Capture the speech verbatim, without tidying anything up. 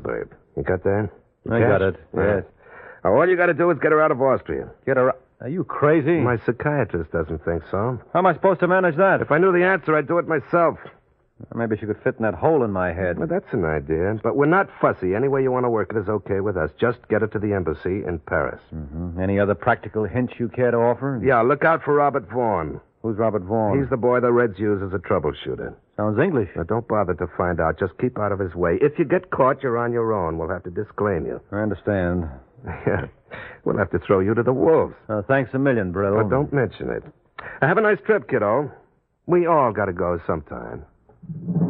Salzburg. You got that? I got it, yes. Now, all you got to do is get her out of Austria. Get her... Are you crazy? My psychiatrist doesn't think so. How am I supposed to manage that? If I knew the answer, I'd do it myself. Maybe she could fit in that hole in my head. Well, that's an idea. But we're not fussy. Any way you want to work it is okay with us. Just get her to the embassy in Paris. Mm-hmm. Any other practical hints you care to offer? Yeah, look out for Robert Vaughn. Who's Robert Vaughn? He's the boy the Reds use as a troubleshooter. Sounds English. Now, don't bother to find out. Just keep out of his way. If you get caught, you're on your own. We'll have to disclaim you. I understand. Yeah. We'll have to throw you to the wolves. Uh, thanks a million, Brill. But don't mention it. Have a nice trip, kiddo. We all got to go sometime.